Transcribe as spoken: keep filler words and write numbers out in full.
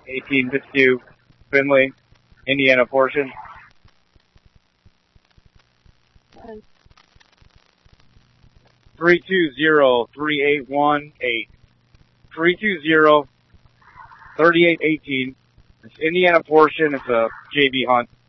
eighteen Fitzhugh, Finley, Indiana portion. three two zero, three eight one eight. three two zero, three eight one eight. It's Indiana portion. It's a J B hunt.